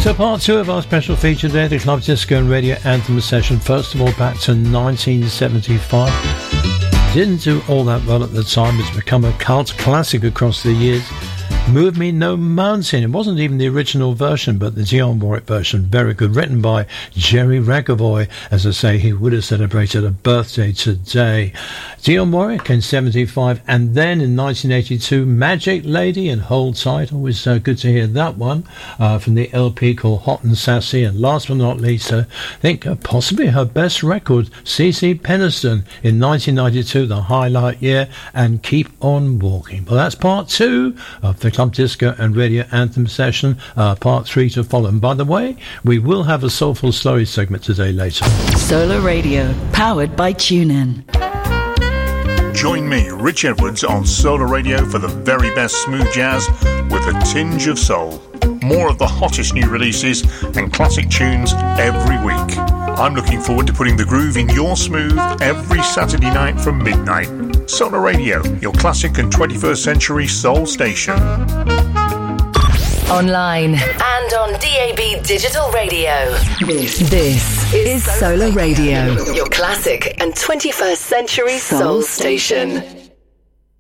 So part two of our special feature there, the Club Disco and Radio Anthem session. First of all, back to 1975. Didn't do all that well at the time. It's become a cult classic across the years. Move Me No Mountain. It wasn't even the original version, but the Dionne Warwick version. Very good. Written by Jerry Ragavoy. As I say, he would have celebrated a birthday today. Dionne Warwick in 75. And then in 1982, Magic Lady and Hold Tight. Always good to hear that one from the LP called Hot and Sassy. And last but not least, I think possibly her best record, CeCe Peniston in 1992, the highlight year, and Keep On Walking. Well, that's part two of the Club Disco and Radio Anthem session, part three to follow. And by the way, we will have a Soulful Slurry segment today later. Solar Radio, powered by TuneIn. Join me, Rich Edwards, on Solar Radio for the very best smooth jazz with a tinge of soul. More of the hottest new releases and classic tunes every week. I'm looking forward to putting the groove in your smooth every Saturday night from midnight. Solar Radio, your classic and 21st century soul station. Online and on DAB Digital Radio. This is Solar Radio, your classic and 21st century soul station.